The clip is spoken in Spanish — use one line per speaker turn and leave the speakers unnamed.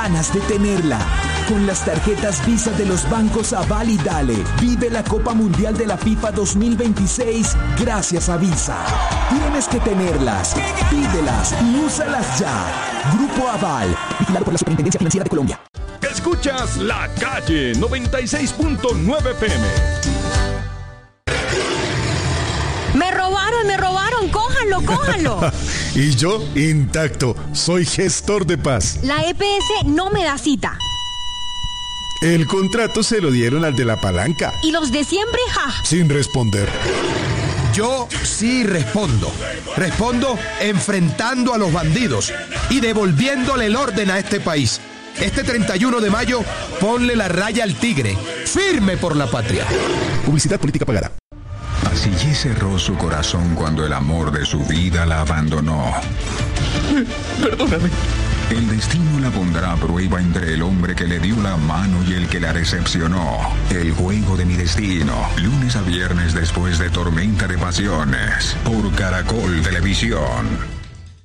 Ganas de tenerla. Con las tarjetas Visa de los bancos Aval y Dale, vive la Copa Mundial de la FIFA 2026 gracias a Visa. Tienes que tenerlas, pídelas y úsalas ya. Grupo Aval, vigilado por la Superintendencia Financiera de Colombia.
Escuchas La Calle 96.9 PM.
Me robaron, cójanlo.
Y yo, intacto, soy gestor de paz.
La EPS no me da cita.
El contrato se lo dieron al de la palanca.
¿Y los de siempre, ja?
Sin responder.
Yo sí respondo. Respondo enfrentando a los bandidos y devolviéndole el orden a este país. Este 31 de mayo, ponle la raya al tigre. Firme por la patria.
Publicidad política pagada.
Así cerró su corazón cuando el amor de su vida la abandonó.
Perdóname.
El destino la pondrá a prueba entre el hombre que le dio la mano y el que la decepcionó. El juego de mi destino. Lunes a viernes después de Tormenta de Pasiones. Por Caracol Televisión.